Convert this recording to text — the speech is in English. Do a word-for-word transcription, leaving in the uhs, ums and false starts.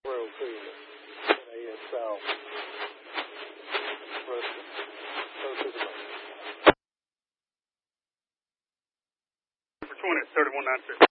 Road two, A S South. Ruston. Go to the bus. For twenty, thirty-one ninety-six.